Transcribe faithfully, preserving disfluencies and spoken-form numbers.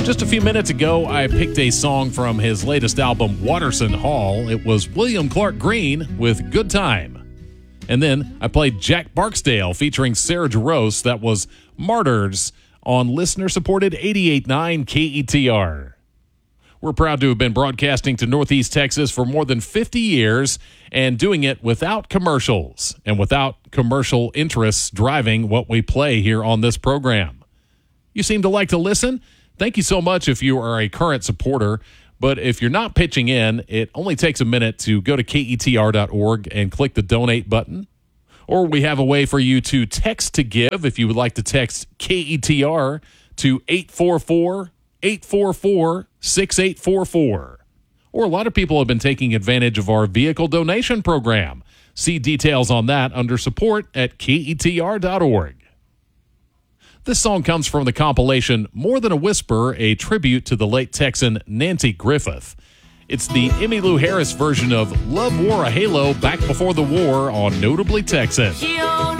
Just a few minutes ago, I picked a song from his latest album, Watterson Hall. It was William Clark Green with Good Time. And then I played Jack Barksdale featuring Sarah Jarosz. That was Martyrs on listener-supported eighty-eight point nine K E T R. We're proud to have been broadcasting to Northeast Texas for more than fifty years and doing it without commercials and without commercial interests driving what we play here on this program. You seem to like to listen? Thank you so much if you are a current supporter. But if you're not pitching in, it only takes a minute to go to K E T R dot org and click the donate button. Or we have a way for you to text to give if you would like to text K E T R to eight four four, eight four four, six eight four four. Or a lot of people have been taking advantage of our vehicle donation program. See details on that under support at K E T R dot org. This song comes from the compilation More Than a Whisper, a tribute to the late Texan Nancy Griffith. It's the Emmylou Harris version of Love Wore a Halo Back Before the War on Notably Texan.